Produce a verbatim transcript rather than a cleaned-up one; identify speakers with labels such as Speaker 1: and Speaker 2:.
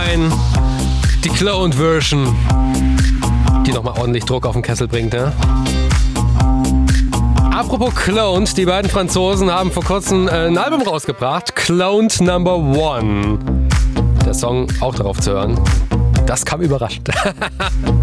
Speaker 1: rein. Die Cloned Version, die nochmal ordentlich Druck auf den Kessel bringt, ja? Apropos Cloned, die beiden Franzosen haben vor kurzem ein Album rausgebracht, Cloned Number One. Der Song auch darauf zu hören, das kam überraschend.